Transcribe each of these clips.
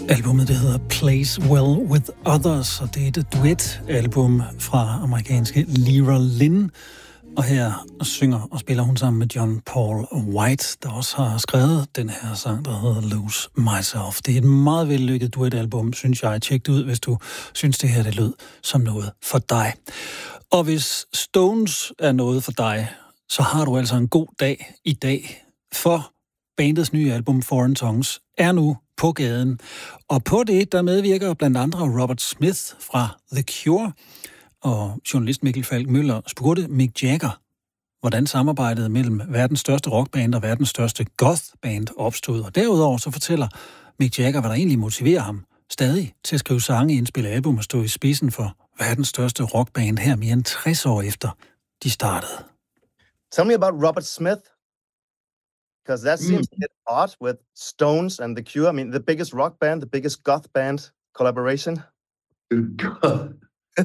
Albummet, det hedder Plays Well With Others, og det er et duetalbum fra amerikanske Lyra Lynn. Og her synger og spiller hun sammen med John Paul White, der også har skrevet den her sang, der hedder Lose Myself. Det er et meget vellykket duetalbum, synes jeg. Tjek det ud, hvis du synes, det her det lød som noget for dig. Og hvis Stones er noget for dig, så har du altså en god dag i dag, for bandets nye album Foreign Tongues er nu på gaden. Og på det, der medvirker blandt andre Robert Smith fra The Cure, og journalist Mikkel Falk Møller spurgte Mick Jagger, hvordan samarbejdet mellem verdens største rockband og verdens største gothband opstod. Og derudover så fortæller Mick Jagger, hvad der egentlig motiverer ham stadig til at skrive sange, indspille album og stå i spidsen for verdens største rockband her mere end 60 år efter de startede. Tell me about Robert Smith. Because that seems a bit odd with Stones and The Cure. I mean, the biggest rock band, the biggest goth band collaboration. God.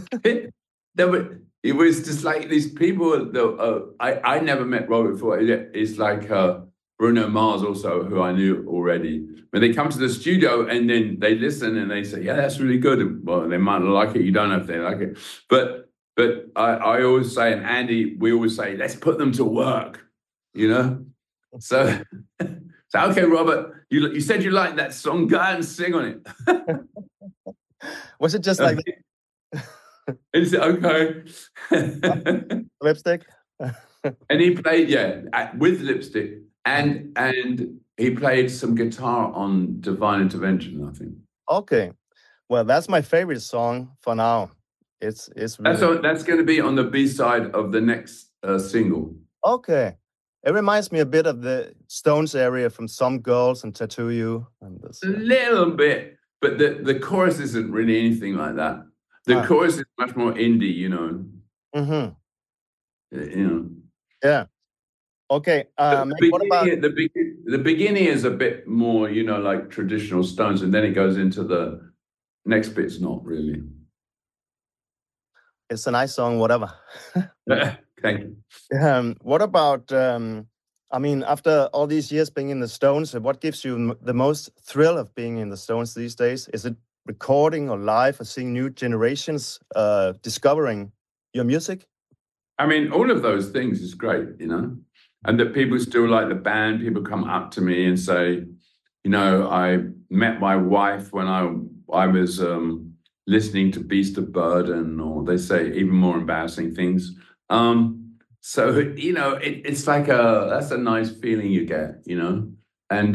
It was just like these people. I never met Robert before. It's like Bruno Mars also, who I knew already. When they come to the studio and then they listen and they say, "Yeah, that's really good." Well, they might not like it. You don't know if they like it. But I always say, and Andy, we always say, let's put them to work. You know. So okay, Robert, you said you liked that song. Go out and sing on it. Was it just like that? Is it okay? Lipstick? And he played, with Lipstick. And he played some guitar on Divine Intervention, I think. Okay. Well, that's my favorite song for now. It's really... That's going to be on the B-side of the next single. Okay. It reminds me a bit of the Stones area from Some Girls and Tattoo You. And this, a little bit, but the chorus isn't really anything like that. The chorus is much more indie, you know. Mm-hmm. You know. Yeah. Okay. The beginning is a bit more, you know, like traditional Stones, and then it goes into the next bit's not really. It's a nice song, whatever. Thank you. What about, I mean, after all these years being in the Stones, what gives you the most thrill of being in the Stones these days? Is it recording or live or seeing new generations discovering your music? I mean, all of those things is great, you know, and that people still like the band. People come up to me and say, you know, I met my wife when I was listening to Beast of Burden, or they say even more embarrassing things. So, you know, it's like that's a nice feeling you get, you know, and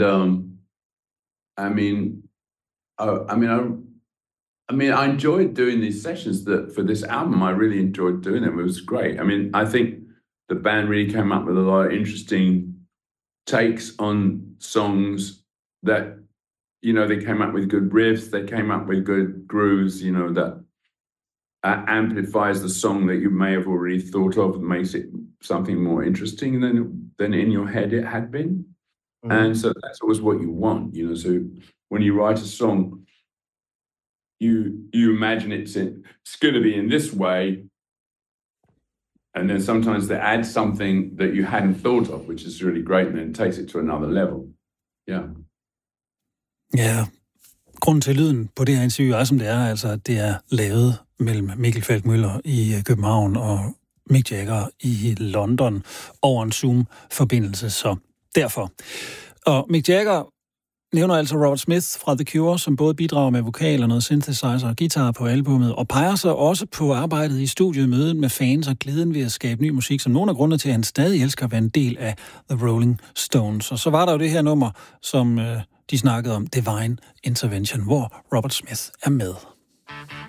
I enjoyed doing these sessions for this album. I really enjoyed doing them. It was great. I mean, I think the band really came up with a lot of interesting takes on songs that, you know, they came up with good riffs. They came up with good grooves, you know, that amplifies the song that you may have already thought of and makes it something more interesting than in your head it had been. Mm-hmm. And so that's always what you want, you know. So when you write a song, you imagine it's going to be in this way, and then sometimes they add something that you hadn't thought of, which is really great, and then it takes it to another level. Yeah. Ja, grunden til lyden på det her interview er, som det er, altså at det er lavet mellem Mikkel Falk Møller i København og Mick Jagger i London over en Zoom-forbindelse, så derfor. Og Mick Jagger nævner altså Robert Smith fra The Cure, som både bidrager med vokal og noget synthesizer og guitar på albummet, og peger sig også på arbejdet i studiet, mødet med fans og glæden ved at skabe ny musik, som nogle af grundene til, at han stadig elsker at være en del af The Rolling Stones. Og så var der jo det her nummer, som de snakkede om, Divine Intervention, hvor Robert Smith er med.